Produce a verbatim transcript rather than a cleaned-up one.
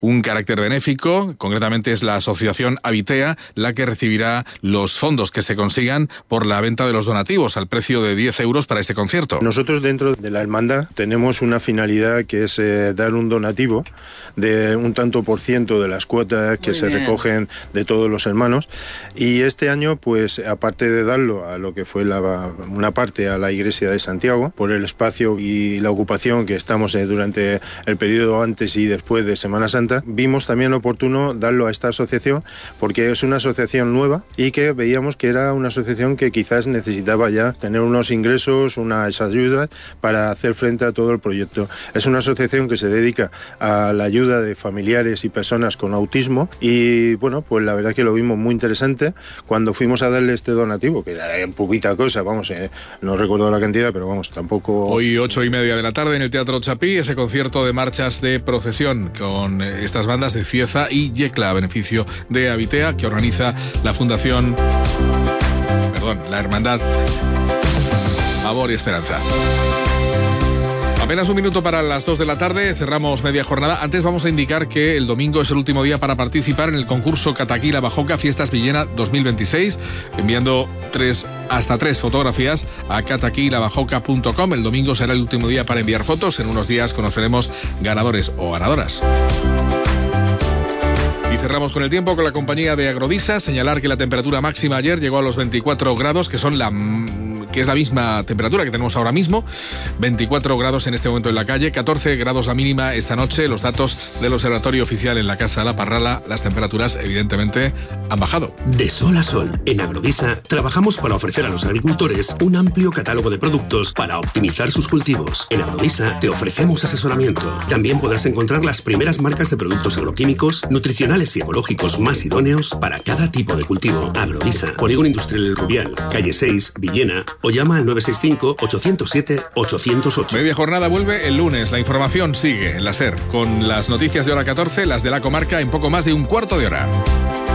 un carácter benéfico, concretamente es la asociación Habitea la que recibirá los fondos que se consigan por la venta de los donativos al precio de diez euros para este concierto. Nosotros dentro de la hermandad tenemos una finalidad que es eh, dar un donativo de un tanto por ciento de las cuotas que Muy se bien. recogen de todos los hermanos, y este año pues aparte de darlo a lo que fue la, una parte a la Iglesia de Santiago por el espacio y la ocupación que estamos eh, durante el periodo antes y después de Semana Santa, vimos también oportuno darlo a esta asociación porque es una asociación nueva y que veíamos que era una asociación que quizás necesitaba ya tener unos ingresos, unas ayudas para hacer frente a todo el proyecto. Es una asociación que se dedica a la ayuda de familiares y personas con autismo y bueno, pues la verdad que lo vimos muy interesante cuando fuimos a darle este donativo, que era en poquita cosa, vamos, eh, no recuerdo la cantidad, pero vamos, tampoco... Hoy ocho y media de la tarde en el Teatro Chapí, ese concierto de marchas de procesión con estas bandas de Cieza y Yecla a beneficio de Habitea que organiza la Fundación, perdón, la Hermandad Amor y Esperanza. Apenas un minuto para las dos de la tarde, cerramos media jornada. Antes vamos a indicar que el domingo es el último día para participar en el concurso Cataquí La Bajoca Fiestas Villena dos mil veintiséis, enviando tres, hasta tres fotografías a cataquí la bajoca punto com. El domingo será el último día para enviar fotos. En unos días conoceremos ganadores o ganadoras. Y cerramos con el tiempo con la compañía de Agrodisa. Señalar que la temperatura máxima ayer llegó a los veinticuatro grados, que son la que es la misma temperatura que tenemos ahora mismo. veinticuatro grados en este momento en la calle, catorce grados la mínima esta noche. Los datos del Observatorio Oficial en la Casa La Parrala, las temperaturas evidentemente han bajado. De sol a sol, en Agrodisa trabajamos para ofrecer a los agricultores un amplio catálogo de productos para optimizar sus cultivos. En Agrodisa te ofrecemos asesoramiento. También podrás encontrar las primeras marcas de productos agroquímicos, nutricionales y ecológicos más idóneos para cada tipo de cultivo. Agrodisa, Polígono Industrial El Rubial, calle seis, Villena, o llama al nueve seis cinco, ocho cero siete, ocho cero ocho. Media jornada vuelve el lunes. La información sigue en la SER con las noticias de hora catorce, las de la comarca en poco más de un cuarto de hora.